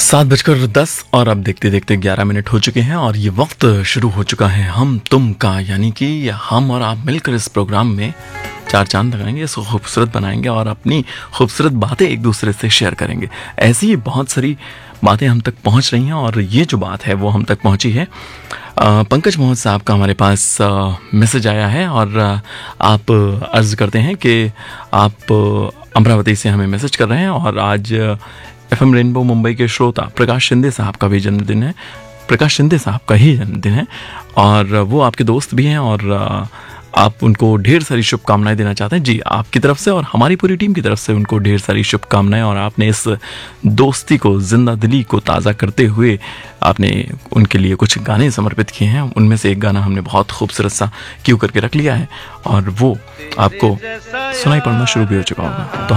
7:10 और अब देखते देखते 11 मिनट हो चुके हैं और ये वक्त शुरू हो चुका है हम तुम का, यानी कि हम और आप मिलकर इस प्रोग्राम में चार चांद लगाएंगे, इसको खूबसूरत बनाएंगे और अपनी खूबसूरत बातें एक दूसरे से शेयर करेंगे। ऐसी ही बहुत सारी बातें हम तक पहुंच रही हैं और ये जो बात है वो हम तक पहुंची है। पंकज मोहन साहब का हमारे पास मैसेज आया है और आप अर्ज़ करते हैं कि आप अमरावती से हमें मैसेज कर रहे हैं और आज FM रेनबो मुंबई के श्रोता प्रकाश शिंदे साहब का भी जन्मदिन है। प्रकाश शिंदे साहब का ही जन्मदिन है और वो आपके दोस्त भी हैं और आप उनको ढेर सारी शुभकामनाएं देना चाहते हैं। जी, आपकी तरफ से और हमारी पूरी टीम की तरफ से उनको ढेर सारी शुभकामनाएं। और आपने इस दोस्ती को, जिंदा दिली को ताज़ा करते हुए आपने उनके लिए कुछ गाने समर्पित किए हैं। उनमें से एक गाना हमने बहुत खूबसूरत सा क्यू करके रख लिया है और वो आपको सुनाई पड़ना शुरू भी हो चुका होगा। तो